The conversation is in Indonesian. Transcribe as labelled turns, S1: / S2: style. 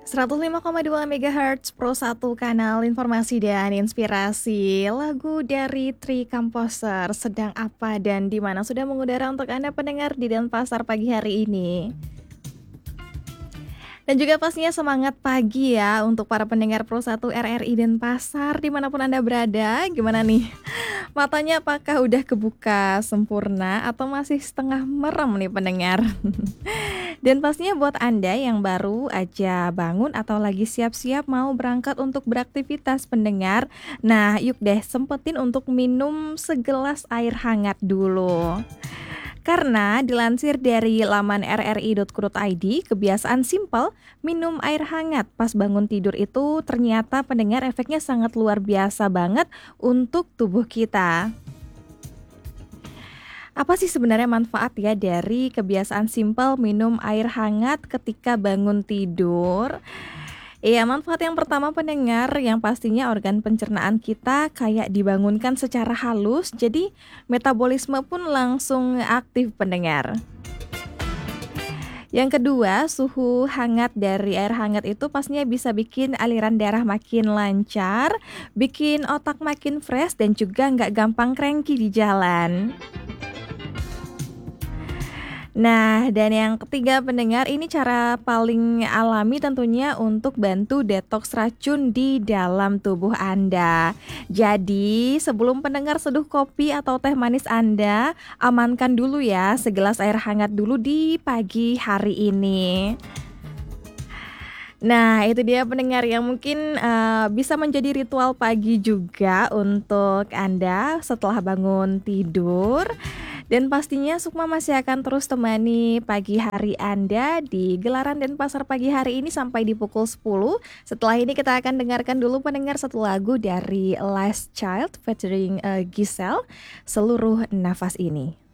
S1: 105,2 MHz Pro 1 kanal informasi dan inspirasi. Lagu dari Tri Composer sedang apa dan di mana sudah mengudara untuk Anda pendengar di Denpasar pagi hari ini. Dan juga pastinya semangat pagi ya untuk para pendengar Pro 1 RRI Denpasar dimanapun Anda berada. Gimana nih? Matanya apakah udah kebuka sempurna atau masih setengah merem nih pendengar? Dan pastinya buat Anda yang baru aja bangun atau lagi siap-siap mau berangkat untuk beraktivitas pendengar, nah yuk deh sempetin untuk minum segelas air hangat dulu. Karena dilansir dari laman rri.co.id, kebiasaan simpel minum air hangat pas bangun tidur itu ternyata pendengar efeknya sangat luar biasa banget untuk tubuh kita. Apa sih sebenarnya manfaat ya dari kebiasaan simpel minum air hangat ketika bangun tidur? Iya, manfaat yang pertama pendengar yang pastinya organ pencernaan kita kayak dibangunkan secara halus, jadi metabolisme pun langsung aktif pendengar. Yang kedua, suhu hangat dari air hangat itu pastinya bisa bikin aliran darah makin lancar, bikin otak makin fresh dan juga nggak gampang cranky di jalan. Nah, dan yang ketiga pendengar, ini cara paling alami tentunya untuk bantu detoks racun di dalam tubuh Anda. Jadi, sebelum pendengar seduh kopi atau teh manis Anda, amankan dulu ya segelas air hangat dulu di pagi hari ini. Nah, itu dia pendengar yang mungkin bisa menjadi ritual pagi juga untuk Anda setelah bangun tidur. Dan pastinya Sukma masih akan terus temani pagi hari Anda di gelaran Denpasar pagi hari ini sampai di pukul 10. Setelah ini kita akan dengarkan dulu pendengar satu lagu dari Last Child featuring Giselle, Seluruh Nafas Ini.